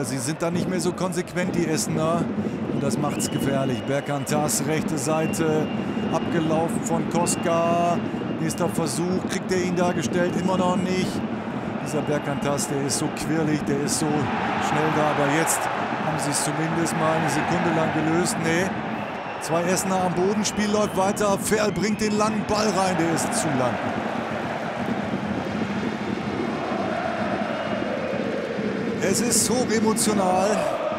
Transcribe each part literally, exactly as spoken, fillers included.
sie sind da nicht mehr so konsequent, die Essener. Und das macht es gefährlich. Berkantas, rechte Seite, abgelaufen von Koska. Nächster Versuch, kriegt er ihn dargestellt, immer noch nicht. Dieser Berkantas, der ist so quirlig, der ist so schnell da. Aber jetzt haben sie es zumindest mal eine Sekunde lang gelöst. Nee, zwei Essener am Boden, Spiel läuft weiter. Ferl bringt den langen Ball rein, der ist zu lang. Es ist hochemotional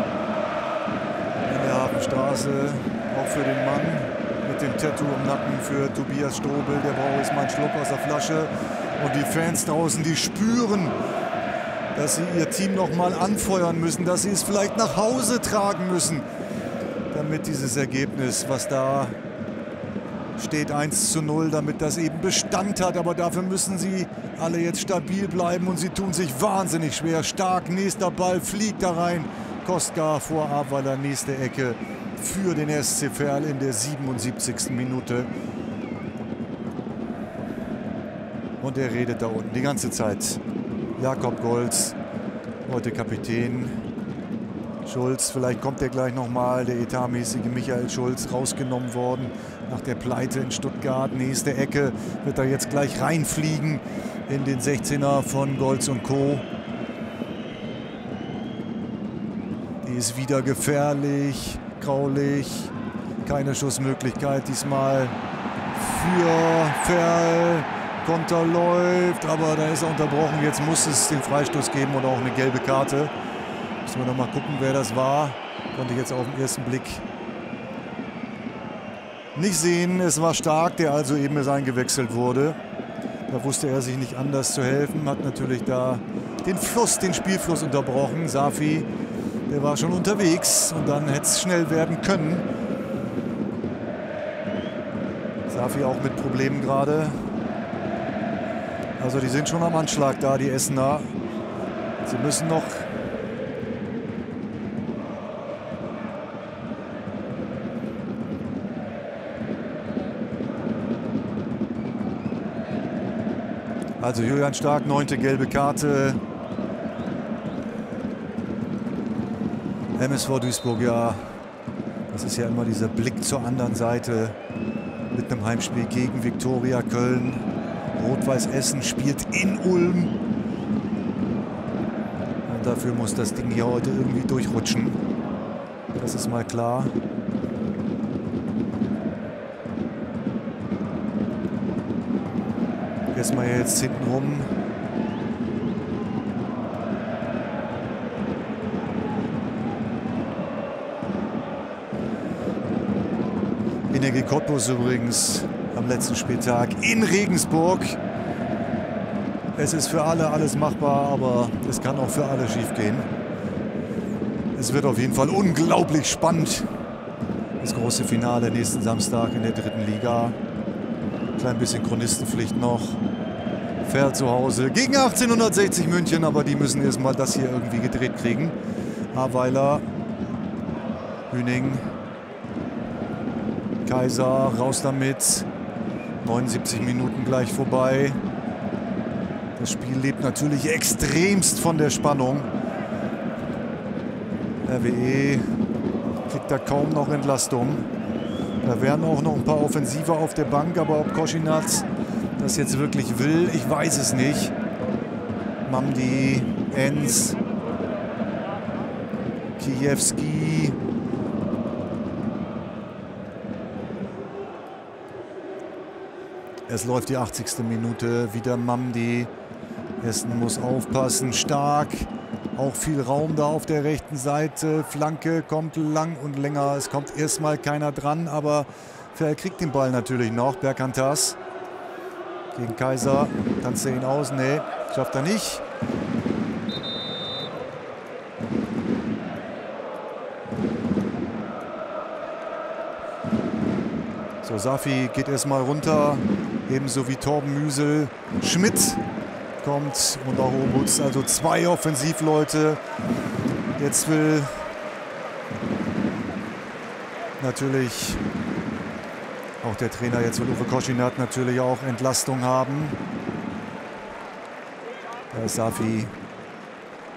in der Hafenstraße, auch für den Mann mit dem Tattoo im Nacken, für Tobias Strobel. Der braucht jetzt mal einen Schluck aus der Flasche. Und die Fans draußen, die spüren, dass sie ihr Team noch mal anfeuern müssen, dass sie es vielleicht nach Hause tragen müssen, damit dieses Ergebnis, was da steht, eins zu null, damit das eben Bestand hat. Aber dafür müssen sie alle jetzt stabil bleiben und sie tun sich wahnsinnig schwer. Stark, nächster Ball fliegt da rein. Koska vor Ahrweiler, nächste Ecke für den S C Verl in der siebenundsiebzigsten Minute. Und er redet da unten die ganze Zeit. Jakob Golz, heute Kapitän. Schulz, vielleicht kommt er gleich nochmal, der etatmäßige Michael Schulz, rausgenommen worden nach der Pleite in Stuttgart. Nächste Ecke wird er jetzt gleich reinfliegen in den sechzehner von Golz und Co. Die ist wieder gefährlich, graulich, keine Schussmöglichkeit diesmal für Verl. Konter läuft, aber da ist er unterbrochen. Jetzt muss es den Freistoß geben und auch eine gelbe Karte. Müssen wir noch mal gucken, wer das war. Konnte ich jetzt auf den ersten Blick nicht sehen. Es war Stark, der also eben erst eingewechselt wurde. Da wusste er sich nicht anders zu helfen. Hat natürlich da den Fluss, den Spielfluss unterbrochen. Safi, der war schon unterwegs und dann hätte es schnell werden können. Safi auch mit Problemen gerade. Also die sind schon am Anschlag da, die Essener. Sie müssen noch also Julian Stark, neunte gelbe Karte. M S V Duisburg, ja, das ist ja immer dieser Blick zur anderen Seite mit einem Heimspiel gegen Viktoria Köln. Rot-Weiß Essen spielt in Ulm. Und dafür muss das Ding hier heute irgendwie durchrutschen. Das ist mal klar. Erstmal jetzt hinten rum. Energie Cottbus übrigens am letzten Spieltag in Regensburg. Es ist für alle alles machbar, aber es kann auch für alle schief gehen. Es wird auf jeden Fall unglaublich spannend. Das große Finale nächsten Samstag in der dritten Liga. Klein bisschen Chronistenpflicht noch. Verl zu Hause gegen achtzehnhundertsechzig München, aber die müssen erstmal das hier irgendwie gedreht kriegen. Ahrweiler, Hüning, Kaiser, raus damit. neunundsiebzig Minuten gleich vorbei. Das Spiel lebt natürlich extremst von der Spannung. R W E kriegt da kaum noch Entlastung. Da wären auch noch ein paar Offensive auf der Bank, aber ob Koschinac das jetzt wirklich will, ich weiß es nicht. Mamdi, Enz, Kijewski. Es läuft die achtzigste Minute, wieder Mamdi. Essen muss aufpassen, Stark. Auch viel Raum da auf der rechten Seite. Flanke kommt lang und länger. Es kommt erstmal keiner dran, aber Verl kriegt den Ball natürlich noch. Berkantas gegen Kaiser. Tanzt er ihn aus? Nee, schafft er nicht. So, Safi geht erstmal runter. Ebenso wie Torben Müsel. Schmidt kommt und auch Obutz. Also zwei Offensivleute. Jetzt will natürlich auch der Trainer, jetzt will Uwe Koschinac natürlich auch Entlastung haben. Da ist Safi